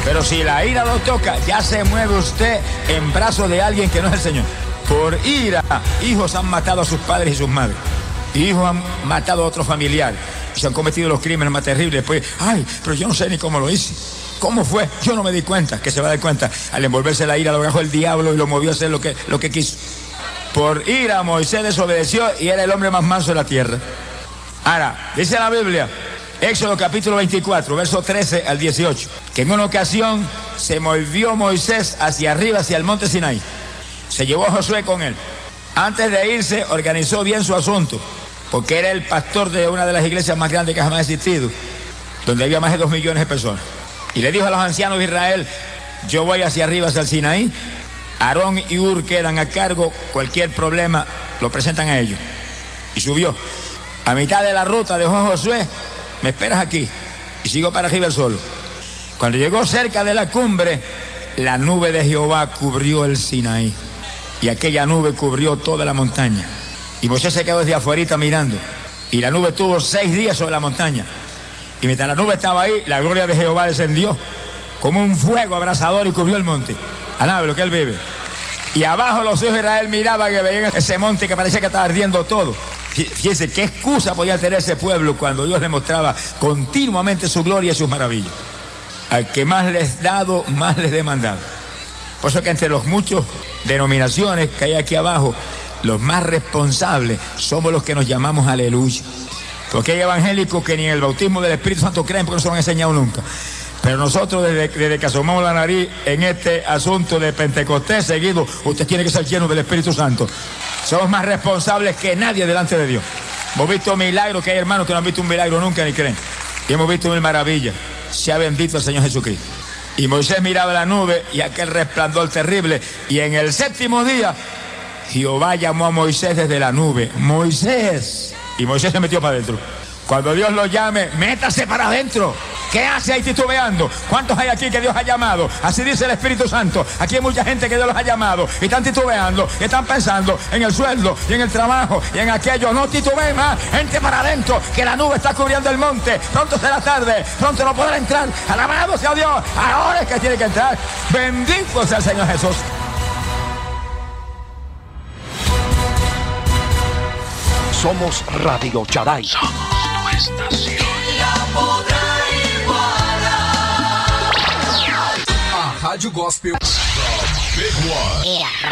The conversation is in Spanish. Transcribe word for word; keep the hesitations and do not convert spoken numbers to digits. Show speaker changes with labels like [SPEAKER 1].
[SPEAKER 1] Pero si la ira lo toca, ya se mueve usted en brazos de alguien que no es el Señor. Por ira, hijos han matado a sus padres y sus madres. Hijos han matado a otros familiares. Y se han cometido los crímenes más terribles. Después, ay, pero yo no sé ni cómo lo hice. ¿Cómo fue? Yo no me di cuenta. Que se va a dar cuenta. Al envolverse la ira lo agarró el diablo y lo movió a hacer lo que, lo que quiso. Por ira Moisés desobedeció y era el hombre más manso de la tierra. Ahora, dice la Biblia, Éxodo capítulo veinticuatro, verso trece al dieciocho, que en una ocasión se movió Moisés hacia arriba, hacia el monte Sinaí. Se llevó a Josué con él. Antes de irse, organizó bien su asunto, porque era el pastor de una de las iglesias más grandes que jamás ha existido, donde había más de dos millones de personas. Y le dijo a los ancianos de Israel, yo voy hacia arriba, hacia el Sinaí. Aarón y Ur quedan a cargo, cualquier problema lo presentan a ellos. Y subió. A mitad de la ruta dejó a Josué, me esperas aquí. Y siguió para arriba solo. Cuando llegó cerca de la cumbre, la nube de Jehová cubrió el Sinaí. Y aquella nube cubrió toda la montaña. Y Moisés se quedó desde afuera mirando. Y la nube tuvo seis días sobre la montaña. Y mientras la nube estaba ahí, la gloria de Jehová descendió como un fuego abrasador y cubrió el monte. Alabe lo que él vive. Y abajo los hijos de Israel miraban que veían ese monte que parecía que estaba ardiendo todo. Fíjense qué excusa podía tener ese pueblo cuando Dios le mostraba continuamente su gloria y sus maravillas. Al que más les dado, más les demandado. Por eso que entre los muchos denominaciones que hay aquí abajo, los más responsables somos los que nos llamamos aleluya. Porque hay evangélicos que ni en el bautismo del Espíritu Santo creen porque no se lo han enseñado nunca. Pero nosotros desde, desde que asomamos la nariz en este asunto de Pentecostés seguido, usted tiene que ser lleno del Espíritu Santo. Somos más responsables que nadie delante de Dios. Hemos visto milagros, que hay hermanos que no han visto un milagro nunca ni creen. Y hemos visto mil maravillas. Sea bendito el Señor Jesucristo. Y Moisés miraba la nube y aquel resplandor terrible. Y en el séptimo día, Jehová llamó a Moisés desde la nube. Moisés. Y Moisés se metió para adentro. Cuando Dios lo llame, métase para adentro. ¿Qué hace ahí titubeando? ¿Cuántos hay aquí que Dios ha llamado? Así dice el Espíritu Santo. Aquí hay mucha gente que Dios los ha llamado y están titubeando, y están pensando en el sueldo y en el trabajo y en aquello. No titubeen más, gente para adentro, que la nube está cubriendo el monte. Pronto será tarde, pronto no podrá entrar. Alabado sea Dios, ahora es que tiene que entrar. Bendito sea el Señor Jesús.
[SPEAKER 2] Somos Radio Shaddai.
[SPEAKER 3] Somos tu estación.
[SPEAKER 4] A Rádio Gospel. The Big One.
[SPEAKER 5] Yeah.